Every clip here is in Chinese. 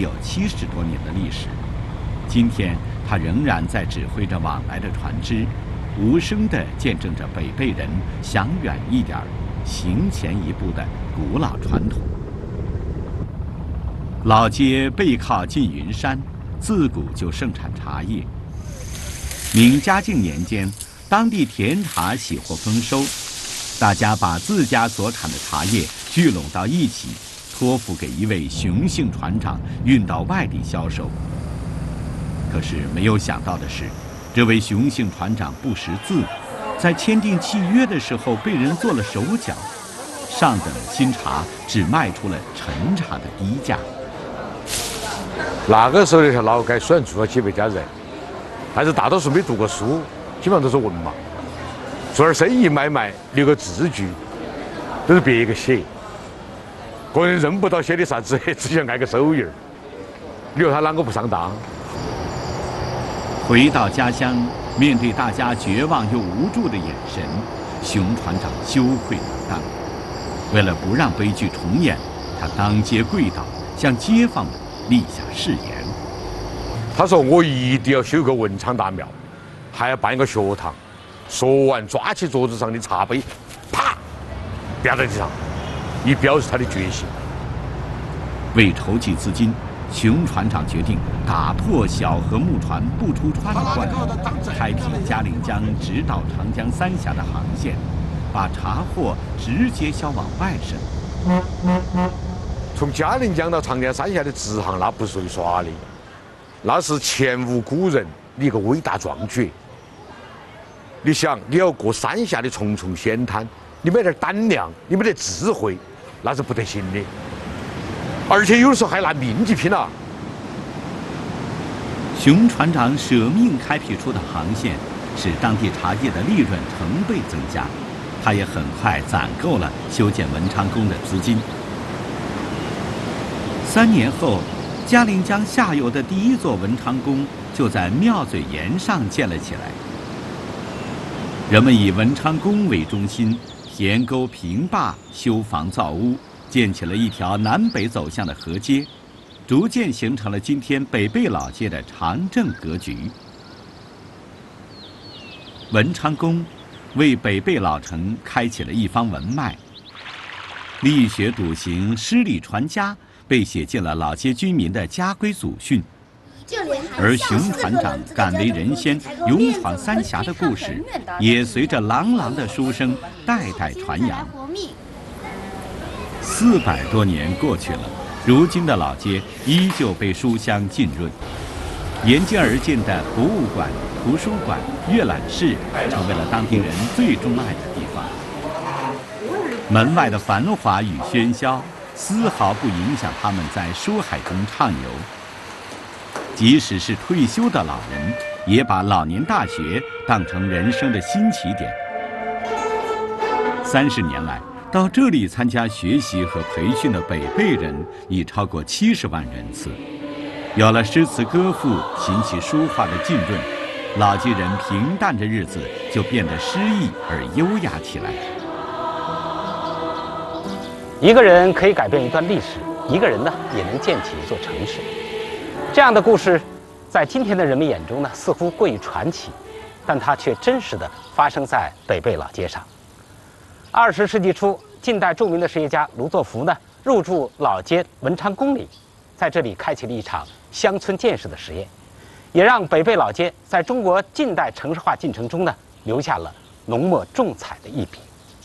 有70多年的历史。今天，他仍然在指挥着往来的船只，无声地见证着北碚人想远一点、行前一步的古老传统。老街背靠缙云山，自古就盛产茶叶。明嘉靖年间，当地甜茶喜获丰收，大家把自家所产的茶叶聚拢到一起，托付给一位熊姓船长运到外地销售。可是没有想到的是，这位熊姓船长不识字，在签订契约的时候被人做了手脚，上等新茶只卖出了陈茶的低价。 那个时候的劳改虽然住了几百家人，但是大多数没读过书，基本上都是文盲。做点生意买卖留个字据，都是别个写，个人认不到写的啥子，只想按个手印儿。你说他啷个不上当？ 回到家乡，面对大家绝望又无助的眼神，熊船长羞愧难当。为了不让悲剧重演，他当街跪倒，向街坊们立下誓言。 他说：“我一定要修个文昌大庙，还要办一个学堂。”说完，抓起桌子上的茶杯，啪，啪在地上，以表示他的决心。 为筹集资金，熊船长决定打破小河木船不出川的惯例，开辟嘉陵江直捣长江三峡的航线，把茶货直接销往外省。 从嘉陵江到长江三峡的直航，那不属于耍的，那是前无古人的一个伟大壮举。你想，你要过三峡的重重险滩，你没点胆量，你没得智慧，那是不得行的。而且有的时候还拿命去拼啊！ 熊船长舍命开辟出的航线，使当地茶叶的利润成倍增加。他也很快攒够了修建文昌宫的资金。3年后，嘉陵江下游的第一座文昌宫就在庙嘴岩上建了起来。人们以文昌宫为中心，填沟平坝，修房造屋，建起了一条南北走向的河街，逐渐形成了今天北碚老街的长正格局。文昌宫为北碚老城开启了一方文脉，力学笃行、诗礼传家被写进了老街居民的家规祖训。而熊船长敢为人先、勇闯三峡的故事，也随着朗朗的书声代代传扬。400多年过去了，如今的老街依旧被书香浸润。沿街而建的博物馆、图书馆、阅览室，成为了当地人最钟爱的地方。门外的繁华与喧嚣，丝毫不影响他们在书海中畅游。即使是退休的老人，也把老年大学当成人生的新起点。30年来，到这里参加学习和培训的北碚人已超过70万人次。有了诗词歌赋、琴棋书画的浸润，老街人平淡的日子就变得诗意而优雅起来。 一个人可以改变一段历史，一个人呢也能建起一座城市。这样的故事，在今天的人们眼中呢，似乎过于传奇，但它却真实地发生在北碚老街上。20世纪初，近代著名的实业家卢作孚呢，入住老街文昌宫里，在这里开启了一场乡村建设的实验，也让北碚老街在中国近代城市化进程中呢，留下了浓墨重彩的一笔。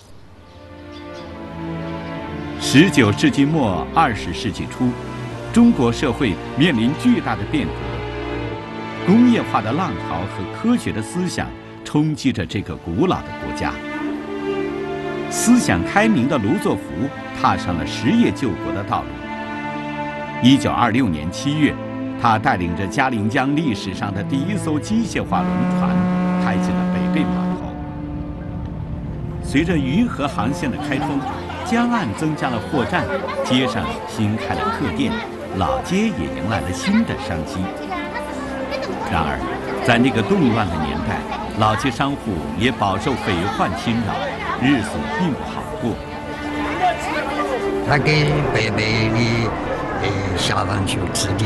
19世纪末，20世纪初，中国社会面临巨大的变革，工业化的浪潮和科学的思想冲击着这个古老的国家。思想开明的卢作孚踏上了实业救国的道路。1926年7月，他带领着嘉陵江历史上的第一艘机械化轮船，开进了北碚码头。随着渝河航线的开通，江岸增加了货站，街上新开了客店，老街也迎来了新的商机。然而，在那个动乱的年代，老街商户也饱受匪患侵扰，日子并不好过。 他给北碚的下岗就指定